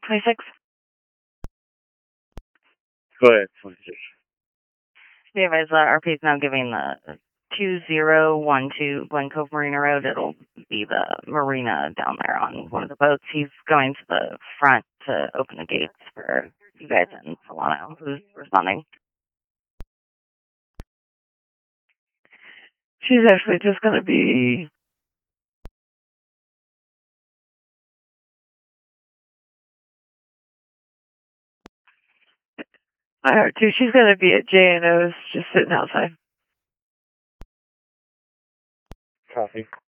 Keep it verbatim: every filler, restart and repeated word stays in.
twenty-six. Go ahead, twenty-six. Be advised that R P is now giving the two zero one two Glen Cove Marina Road. It'll be the marina down there on one of the boats. He's going to the front to open the gates for you guys in Solano. Who's responding? She's actually just going to be... I heard too. She's going to be at J and O's just sitting outside. Copy.